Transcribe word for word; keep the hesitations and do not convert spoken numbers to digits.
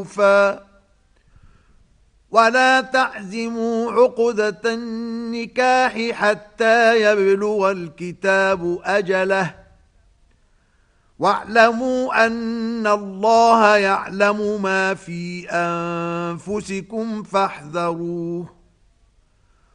ولا تعزموا عقدة النكاح حتى يبلغ الكتاب أجله واعلموا أن الله يعلم ما في أنفسكم فاحذروه